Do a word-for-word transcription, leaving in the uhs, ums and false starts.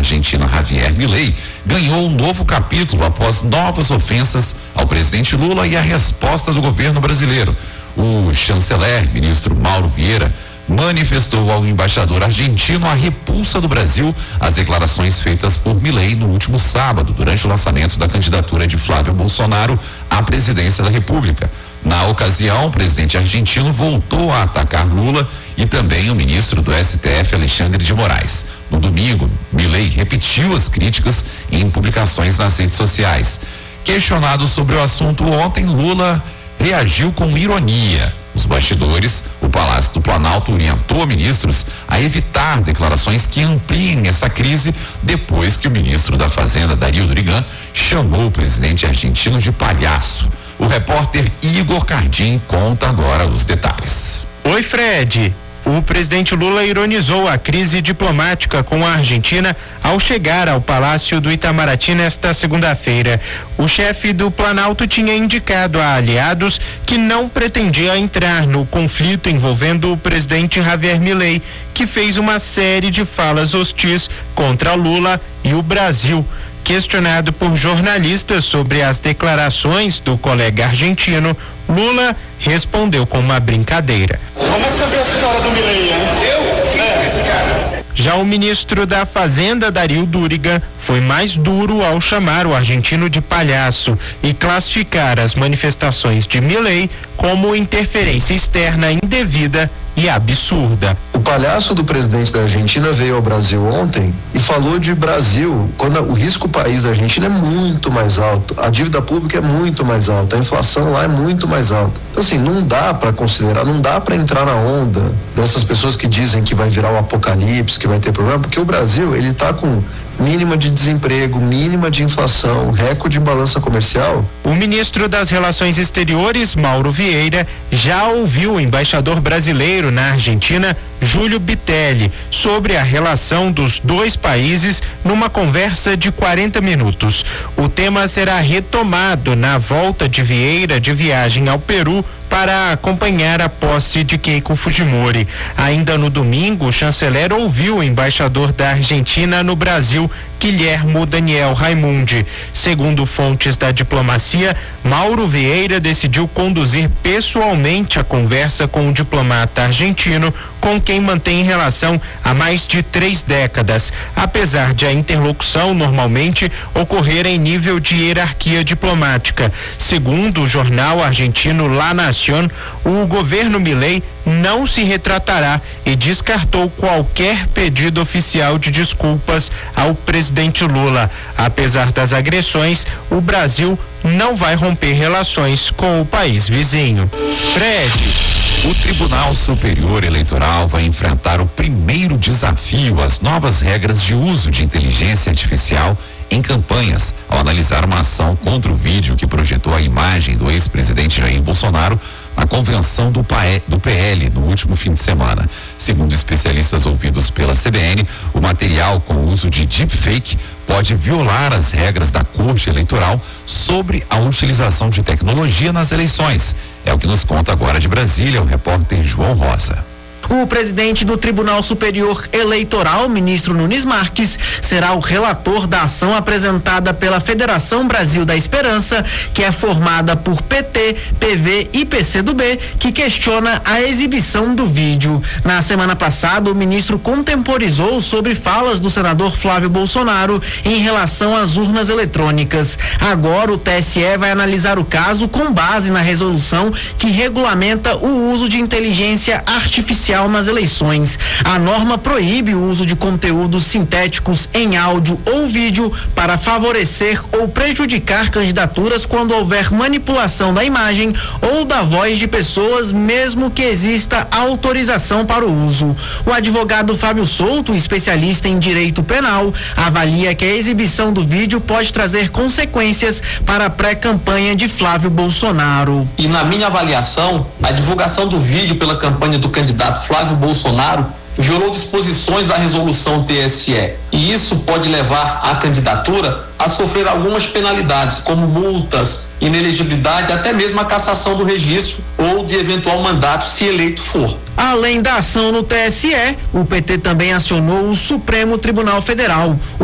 argentino Javier Milei ganhou um novo capítulo após novas ofensas ao presidente Lula e a resposta do governo brasileiro. O chanceler, ministro Mauro Vieira, manifestou ao embaixador argentino a repulsa do Brasil às declarações feitas por Milei no último sábado, durante o lançamento da candidatura de Flávio Bolsonaro à presidência da República. Na ocasião, o presidente argentino voltou a atacar Lula e também o ministro do S T F, Alexandre de Moraes. No domingo, Milei repetiu as críticas em publicações nas redes sociais. Questionado sobre o assunto ontem, Lula reagiu com ironia. Nos bastidores, o Palácio do Planalto orientou ministros a evitar declarações que ampliem essa crise depois que o ministro da Fazenda, Dario Durigan, chamou o presidente argentino de palhaço. O repórter Igor Cardim conta agora os detalhes. Oi, Fred. O presidente Lula ironizou a crise diplomática com a Argentina ao chegar ao Palácio do Itamaraty nesta segunda-feira. O chefe do Planalto tinha indicado a aliados que não pretendia entrar no conflito envolvendo o presidente Javier Milei, que fez uma série de falas hostis contra Lula e o Brasil. Questionado por jornalistas sobre as declarações do colega argentino, Lula respondeu com uma brincadeira. Como é que você vê essa história do Milei, hein? Eu? Quem é esse cara? Já o ministro da Fazenda, Dario Durigan, foi mais duro ao chamar o argentino de palhaço e classificar as manifestações de Milei como interferência externa indevida e absurda. O palhaço do presidente da Argentina veio ao Brasil ontem e falou de Brasil, quando o risco país da Argentina é muito mais alto, a dívida pública é muito mais alta, a inflação lá é muito mais alta. Então assim, não dá para considerar, não dá para entrar na onda dessas pessoas que dizem que vai virar um apocalipse, que vai ter problema, porque o Brasil, ele tá com mínima de desemprego, mínima de inflação, recorde em balança comercial. O ministro das Relações Exteriores, Mauro Vieira, já ouviu o embaixador brasileiro na Argentina, Júlio Bitelli, sobre a relação dos dois países numa conversa de quarenta minutos. O tema será retomado na volta de Vieira de viagem ao Peru para acompanhar a posse de Keiko Fujimori. Ainda no domingo, o chanceler ouviu o embaixador da Argentina no Brasil, Guilhermo Daniel Raimundi. Segundo fontes da diplomacia, Mauro Vieira decidiu conduzir pessoalmente a conversa com o diplomata argentino, com quem mantém relação há mais de três décadas, apesar de a interlocução normalmente ocorrer em nível de hierarquia diplomática. Segundo o jornal argentino La Nación, o governo Milei não se retratará e descartou qualquer pedido oficial de desculpas ao presidente Lula. Apesar das agressões, o Brasil não vai romper relações com o país vizinho. Fred. O Tribunal Superior Eleitoral vai enfrentar o primeiro desafio às novas regras de uso de inteligência artificial em campanhas, ao analisar uma ação contra o vídeo que projetou a imagem do ex-presidente Jair Bolsonaro na convenção do, P A E, do P L no último fim de semana. Segundo especialistas ouvidos pela C B N, o material com o uso de deepfake pode violar as regras da Corte Eleitoral sobre a utilização de tecnologia nas eleições. É o que nos conta agora de Brasília o repórter João Rosa. O presidente do Tribunal Superior Eleitoral, ministro Nunes Marques, será o relator da ação apresentada pela Federação Brasil da Esperança, que é formada por P T, P V e P C do B, que questiona a exibição do vídeo. Na semana passada, o ministro contemporizou sobre falas do senador Flávio Bolsonaro em relação às urnas eletrônicas. Agora, o T S E vai analisar o caso com base na resolução que regulamenta o uso de inteligência artificial nas eleições. A norma proíbe o uso de conteúdos sintéticos em áudio ou vídeo para favorecer ou prejudicar candidaturas quando houver manipulação da imagem ou da voz de pessoas, mesmo que exista autorização para o uso. O advogado Fábio Souto, especialista em direito penal, avalia que a exibição do vídeo pode trazer consequências para a pré-campanha de Flávio Bolsonaro. E na minha avaliação, a divulgação do vídeo pela campanha do candidato Flávio Bolsonaro violou disposições da resolução T S E, e isso pode levar a candidatura a sofrer algumas penalidades, como multas, inelegibilidade, até mesmo a cassação do registro ou de eventual mandato, se eleito for. Além da ação no T S E, o P T também acionou o Supremo Tribunal Federal. O